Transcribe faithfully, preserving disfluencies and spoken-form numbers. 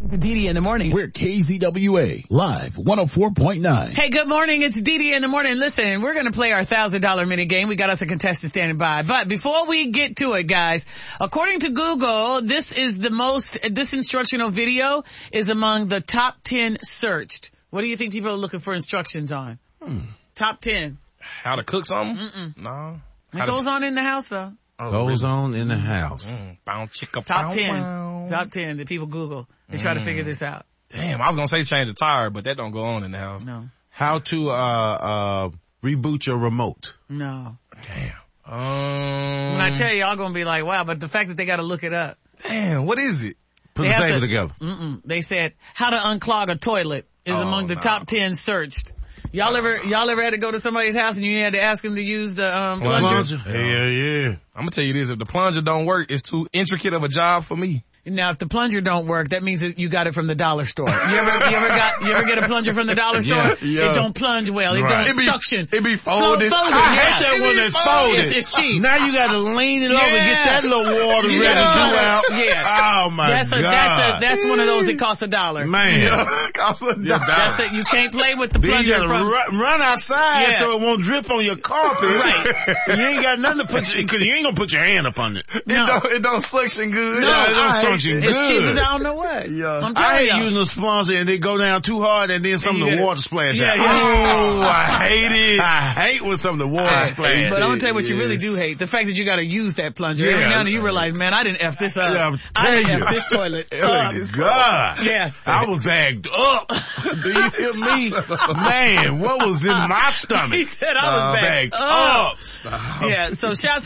Dee in the morning. We're K Z W A Live one oh four point nine. Hey, good morning. It's Dee in the morning. Listen, we're going to play our one thousand dollars minute game. We got us a contestant standing by. But before we get to it, guys, according to Google, this is the most, this instructional video is among the top ten searched. What do you think people are looking for instructions on? Hmm. Top ten. How to cook something? Mm-mm. No. It How goes to... on in the house, though. Oh, Goes really? on in the house. Mm, bow, chicka, Top bow, ten. bow. Top ten that people Google. They try to figure this out. Damn, I was going to say change the tire, but that don't go on in the house. No. How to, uh, uh, reboot your remote. No. Damn. Um, When I tell you, y'all going to be like, wow, but the fact that they got to look it up. Damn, what is it? Put They the have table to- together. Mm-mm. They said how to unclog a toilet is Oh, among the no. top ten searched. Y'all ever, y'all ever had to go to somebody's house and you had to ask them to use the, um, plunger? Plunger? Hell yeah. I'm going to tell you this. If the plunger don't work, it's too intricate of a job for me. Now, if the plunger don't work, that means that you got it from the dollar store. You ever, you ever got, you ever get a plunger from the dollar store? Yeah, yeah. It don't plunge well. It Right. don't It be- suction. it be folded. Fo- I yeah. hate that It one be that's folded. It's, it's cheap. Now you gotta lean it over and get Yeah. that little water Yeah. residue out. Yeah. Oh my That's a, God. that's a, that's one of those that costs a dollar. Man. Yeah. Cost a Yeah, dollar. That's it. You can't play with the Then you plunger gotta from. run, run outside Yeah. so it won't drip on your carpet. Right. You ain't got nothing to put, cause you ain't gonna put your hand up on it. It, No. don't, it don't suction good. No, Yeah, it don't I- function It's good. cheap as I don't know what. Yeah. I'm telling I hate y'all. using a sponsor and they go down too hard and then some And of you the gotta- water splash Yeah, out. yeah. Oh, I hate it. I hate when some of the water I splash. hate But I'm gonna it. tell you what you really Yes. do hate. The fact that you gotta use that plunger. Yeah. Every now and then you realize, man, I didn't F this up. Yeah, I'm I didn't telling F you. this toilet Oh, up. God. Yeah. I was bagged up. Do you hear me? Man, what was in my stomach? He said I was Uh, bagged bagged up. up. Yeah, so shouts